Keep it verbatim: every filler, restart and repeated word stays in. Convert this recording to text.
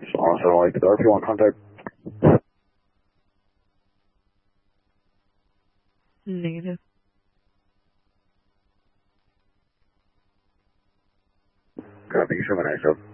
Also, like the R P one contact. Negative. Copy, seven nine seven.